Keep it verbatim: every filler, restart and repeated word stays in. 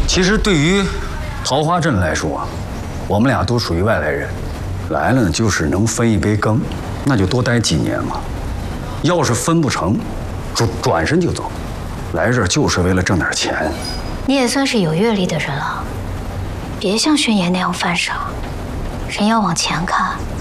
其实对于桃花镇来说，我们俩都属于外来人，来了呢就是能分一杯羹，那就多待几年嘛。要是分不成，转转身就走。来这儿就是为了挣点钱。 你也算是有阅历的人了，别像宣言那样犯傻。人要往前看，